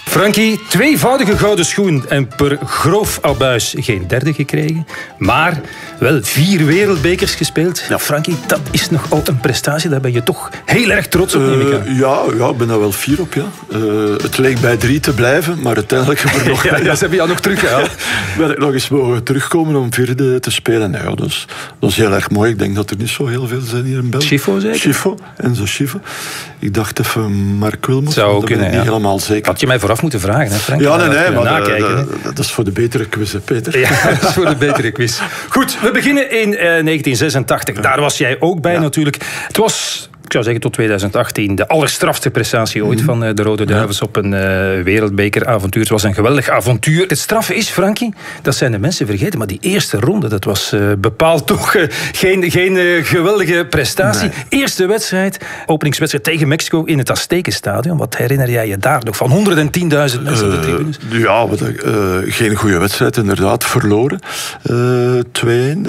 Frankie, tweevoudige gouden schoen en per grof abuis geen derde gekregen. Maar wel 4 wereldbekers gespeeld. Ja, Frankie, dat is nogal een prestatie. Daar ben je toch heel erg trots op, neem ik aan. Ja, ik ben daar wel fier op, ja. Het leek bij 3 te blijven, maar uiteindelijk hebben we nog... ja, ze hebben jou nog teruggehaald. Ben ik nog eens mogen terugkomen om 4e te spelen. Ja, dat is heel erg mooi. Ik denk dat er niet zo heel veel zijn hier in België. Schifo, zeker? Schifo, Enzo Schifo. Ik dacht even Mark Wilmots. Zou ook kunnen, niet helemaal zeker. Had je mij vooraf moeten vragen, hè, Frank? Ja, nee, maar dat is voor de betere quiz, hè, Peter. Ja, dat is voor de betere quiz. Goed, we beginnen in 1986. Daar was jij ook bij natuurlijk. Het was... Ik zou zeggen tot 2018 de allerstrafste prestatie ooit van de Rode Duivels op een wereldbekeravontuur. Het was een geweldig avontuur. Het straffe is, Frankie, dat zijn de mensen vergeten, maar die eerste ronde, dat was bepaald toch geen geweldige prestatie. Nee. Eerste wedstrijd, openingswedstrijd tegen Mexico in het Aztekenstadion. Wat herinner jij je daar nog van? 110.000 mensen op de tribunes. Ja, geen goede wedstrijd, inderdaad. Verloren. 2-1.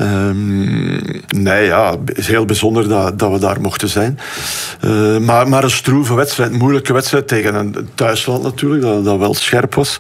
Nee, ja, het is heel bijzonder dat we daar mochten zijn. Maar een stroeve wedstrijd, een moeilijke wedstrijd tegen een thuisland natuurlijk, dat wel scherp was.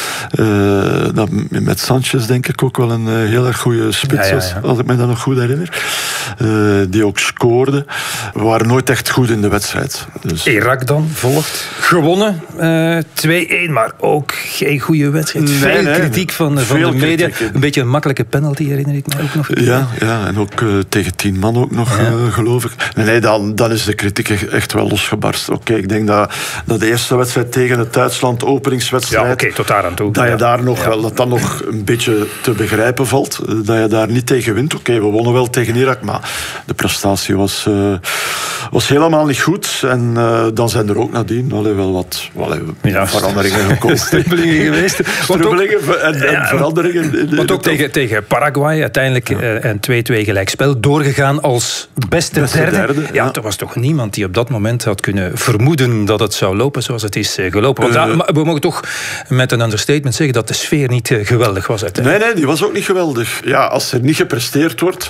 Dat met Sanchez denk ik ook wel een heel erg goede spits was, als ik me dat nog goed herinner. Die ook scoorde. We waren nooit echt goed in de wedstrijd. Dus. Irak dan volgt. Gewonnen. 2-1, maar ook geen goede wedstrijd. Veel kritiek van de media. Een beetje een makkelijke penalty herinner ik me ook nog. Ja, en ook tegen 10 man ook nog, geloof ik. Nee, dan is de kritiek echt wel losgebarst. Oké, ik denk dat de eerste wedstrijd tegen het Duitsland, openingswedstrijd... Ja, tot daar aan toe. Dat je daar nog wel, dat dan nog een beetje te begrijpen valt. Dat je daar niet tegen wint. Oké, we wonnen wel tegen Irak, maar de prestatie was helemaal niet goed. En dan zijn er ook nadien wel wat veranderingen gekomen. Strubbelingen geweest. Strubbelingen en veranderingen. Want ook tegen Paraguay uiteindelijk een 2-2 gelijkspel doorgegaan als beste derde. Ja, er was toch niemand die op dat moment had kunnen vermoeden dat het zou lopen zoals het is gelopen. Want we mogen toch met een understatement zeggen dat de sfeer niet geweldig was uiteindelijk. Nee, die was ook niet geweldig. Ja, als er niet gepresteerd wordt,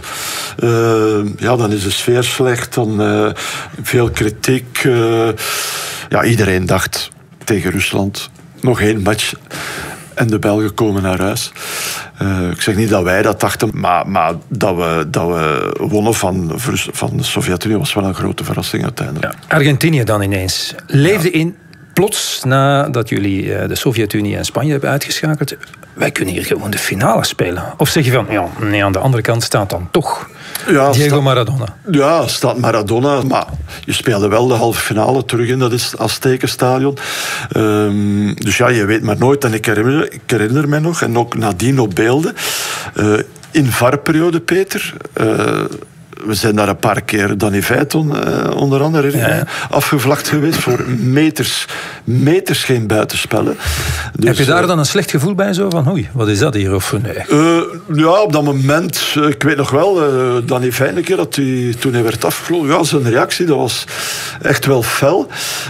dan is de sfeer slecht, dan veel kritiek. Iedereen dacht tegen Rusland nog 1 match en de Belgen komen naar huis. Ik zeg niet dat wij dat dachten, maar dat we wonnen van de Sovjet-Unie was wel een grote verrassing uiteindelijk. Ja. Argentinië dan ineens leefde in plots, nadat jullie de Sovjet-Unie en Spanje hebben uitgeschakeld, wij kunnen hier gewoon de finale spelen. Of zeg je van, aan de andere kant staat dan toch Diego Maradona. Ja, staat Maradona, maar je speelde wel de halve finale terug in dat Aztekenstadion. Dus je weet maar nooit. En ik herinner me nog, en ook nadien op beelden, in VAR-periode, Peter... we zijn daar een paar keer Danny Veiton onder andere afgevlakt geweest voor meters geen buitenspellen. Dus, heb je daar dan een slecht gevoel bij zo van oei, wat is dat hier? Of nee? Op dat moment, ik weet nog wel, Danny Veiton een keer toen hij werd afgevlogen, zijn reactie, dat was echt wel fel.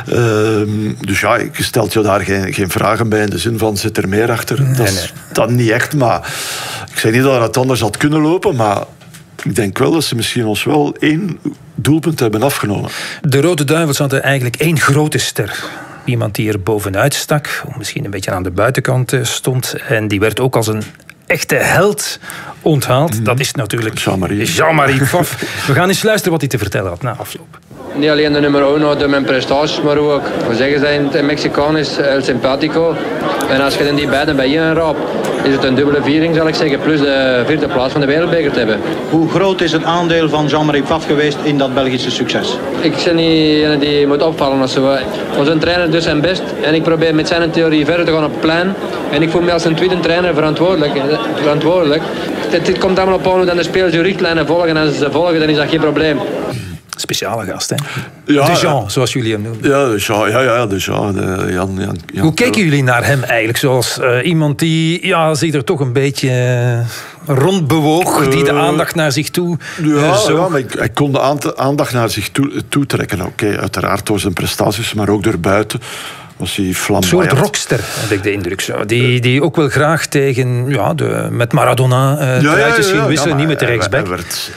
Dus je stelt je daar geen vragen bij in de zin van zit er meer achter. Dat niet echt, maar ik zeg niet dat het anders had kunnen lopen, maar ik denk wel dat ze misschien ons wel 1 doelpunt hebben afgenomen. De Rode Duivels hadden eigenlijk 1 grote ster. Iemand die er bovenuit stak, misschien een beetje aan de buitenkant stond. En die werd ook als een echte held onthaald. Dat is natuurlijk Jean-Marie Pfaff. We gaan eens luisteren wat hij te vertellen had na afloop. Niet alleen de nummer 1 door mijn prestaties, maar ook, we zeggen zijn het Mexicanisch, el simpatico. En als je dan die beiden bijeen raapt, is het een dubbele viering, zal ik zeggen, plus de 4e plaats van de wereldbeker te hebben. Hoe groot is het aandeel van Jean-Marie Pfaff geweest in dat Belgische succes? Ik ben niet ene die moet opvallen of zo. Onze trainer doet zijn best en ik probeer met zijn theorie verder te gaan op het plein. En ik voel me als een tweede trainer verantwoordelijk. Dit komt allemaal op aan hoe dan de spelers de richtlijnen volgen en als ze volgen, dan is dat geen probleem. Speciale gast, hè? Dejean, zoals jullie hem noemen. Ja, Dejean. Jan. Hoe keken jullie naar hem eigenlijk? Zoals iemand die zich er toch een beetje rond bewoog, die de aandacht naar zich toe... maar hij kon de aandacht naar zich toe trekken. Oké, uiteraard door zijn prestaties, maar ook door buiten. Was hij flamboyant. Een soort rockster, heb ik de indruk. Zo. Die ook wel graag tegen met Maradona truitjes ging wisselen, niet met de rechtsback.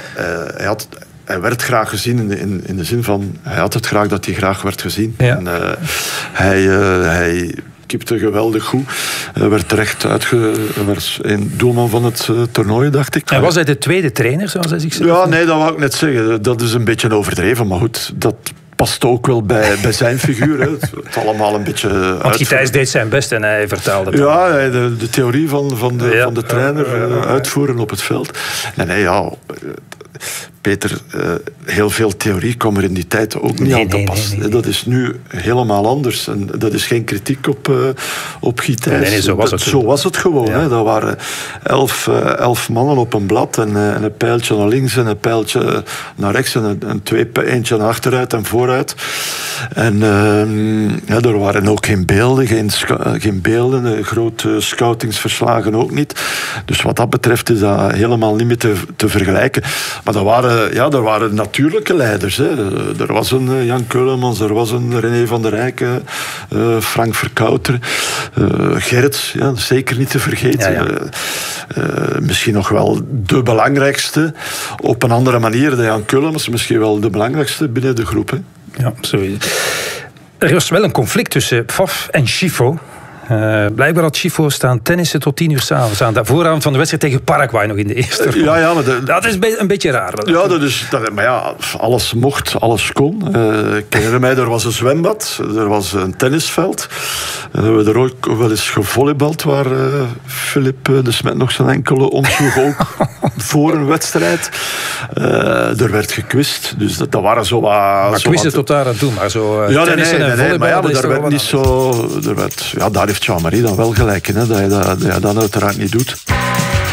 Hij werd graag gezien in de zin van... Hij had het graag dat hij graag werd gezien. Ja. En, hij keepte geweldig goed. Werd terecht werd een doelman van het toernooi, dacht ik. En was hij de tweede trainer, zoals hij zichzelf Ja, nee, dat wou ik net zeggen. Dat is een beetje overdreven, maar goed, dat past ook wel bij zijn figuur. Hè. Het allemaal een beetje... Want Gijs deed zijn best en hij vertaalde het. Ja, de theorie van de trainer uitvoeren op het veld. Nee, ja... Peter, heel veel theorie kwam er in die tijd ook niet aan te pas. Nee. Dat is nu helemaal anders. En dat is geen kritiek op Gijs. Nee, zo was het gewoon. Ja. Hè. Dat waren 11 mannen op een blad en een pijltje naar links en een pijltje naar rechts en eentje naar achteruit en vooruit. En er waren ook geen beelden, grote scoutingsverslagen ook niet. Dus wat dat betreft is dat helemaal niet meer te vergelijken. Maar er waren natuurlijke leiders. Hè. Er was een Jan Keulemans, er was een René van der Rijken, Frank Verkouter, Gerrit, zeker niet te vergeten. Ja. Misschien nog wel de belangrijkste. Op een andere manier, de Jan Keulemans, misschien wel de belangrijkste binnen de groep. Hè. Ja, sorry. Er was wel een conflict tussen Pfaff en Schifo. Blijkbaar had Schifo staan tennissen tot 10 uur 's avonds aan de vooravond van de wedstrijd tegen Paraguay nog in de eerste ronde. Maar dat is een beetje raar. Maar ja, alles mocht, alles kon. Ik herinner mij, er was een zwembad, er was een tennisveld. We hebben er ook wel eens gevolleybald, waar Philip de Smet nog zijn enkele omsloeg, ook voor een wedstrijd. Er werd gekwist, dus dat waren zo wat... Maar quizzen tot daar aan toe, maar zo tennissen en volleybal... Maar daar werd niet zo... Daar heeft Jean-Marie dan wel gelijk in, hè, dat je dat uiteraard niet doet.